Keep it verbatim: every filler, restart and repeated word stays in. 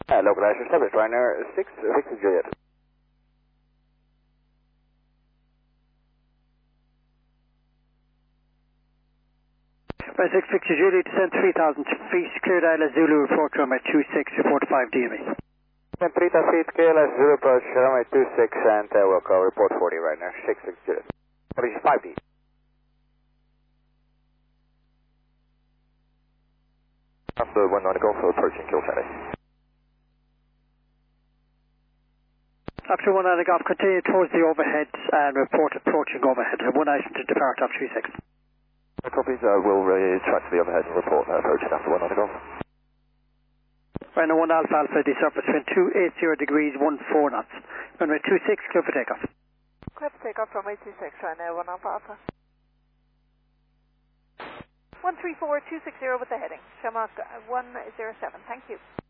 Uh, localized established, Ryanair six, six Juliet. By six Victor Juliet, descend three thousand feet, cleared Isla Zulu, report runway two six, report five D M E. Descend three thousand feet, K L S Zulu approach, runway two six, and uh, we'll call report forty Ryanair six six Juliet. Approach five D. After one nine Golf approaching Kill Charlie. After one nine Golf, continue towards the overhead and report approaching overhead. One item to depart after three six. Copies, uh, we'll retract to the overhead and report uh, approaching after one nine Golf. Ryanair one Alpha Alpha, desurface wind two eighty degrees, one four knots. Runway two six, clear for takeoff. Clear for takeoff from two six, Ryanair one Alpha Alpha. one three four two six zero with the heading. Shamrock one zero seven, thank you.